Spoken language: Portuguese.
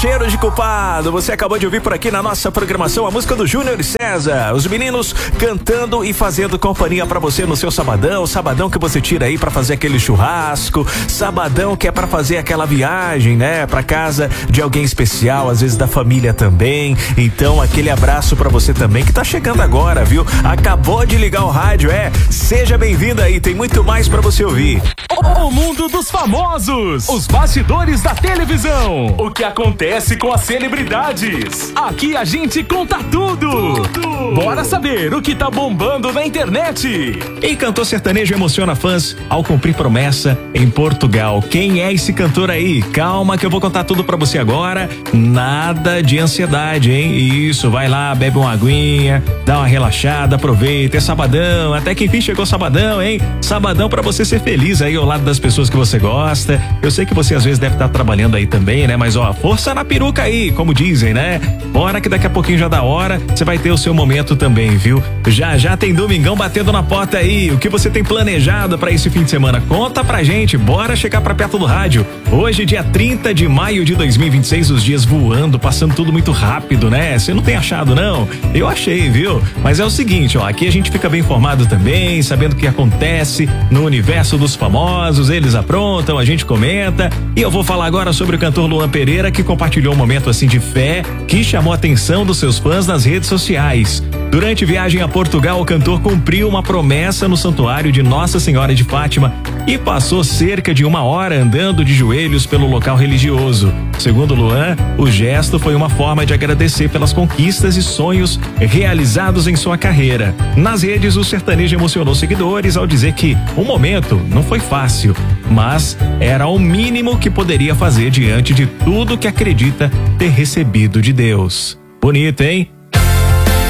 Cheiro de Culpado. Você acabou de ouvir por aqui na nossa programação a música do Júnior e César. Os meninos cantando e fazendo companhia pra você no seu sabadão. Sabadão que você tira aí pra fazer aquele churrasco. Sabadão que é pra fazer aquela viagem, né? Pra casa de alguém especial, às vezes da família também. Então, aquele abraço pra você também que tá chegando agora, viu? Acabou de ligar o rádio, seja bem-vindo aí, tem muito mais pra você ouvir. O mundo dos famosos, os bastidores da televisão, o que acontece com as celebridades. Aqui a gente conta tudo. Bora saber o que tá bombando na internet. E cantor sertanejo emociona fãs ao cumprir promessa em Portugal. Quem é esse cantor aí? Calma que eu vou contar tudo pra você agora. Nada de ansiedade, hein? Isso, vai lá, bebe uma aguinha, dá uma relaxada, aproveita, é sabadão, até que enfim chegou sabadão, hein? Sabadão pra você ser feliz aí ao lado das pessoas que você gosta. Eu sei que você às vezes deve estar trabalhando aí também, né? Mas força na peruca aí, como dizem, né? Bora que daqui a pouquinho já dá hora, você vai ter o seu momento também, viu? Já tem domingão batendo na porta aí. O que você tem planejado pra esse fim de semana? Conta pra gente, bora chegar pra perto do rádio. Hoje, dia 30 de maio de 2026, os dias voando, passando tudo muito rápido, né? Você não tem achado, não? Eu achei, viu? Mas é o seguinte, aqui a gente fica bem informado também, sabendo o que acontece no universo dos famosos, eles aprontam, a gente comenta. E eu vou falar agora sobre o cantor Luan Pereira, que compartilhou um momento assim de fé que chamou a atenção dos seus fãs nas redes sociais. Durante viagem a Portugal, o cantor cumpriu uma promessa no santuário de Nossa Senhora de Fátima e passou cerca de 1 hora andando de joelhos pelo local religioso. Segundo Luan, o gesto foi uma forma de agradecer pelas conquistas e sonhos realizados em sua carreira. Nas redes, o sertanejo emocionou seguidores ao dizer que o momento não foi fácil, mas era o mínimo que poderia fazer diante de tudo que acredita ter recebido de Deus. Bonito, hein?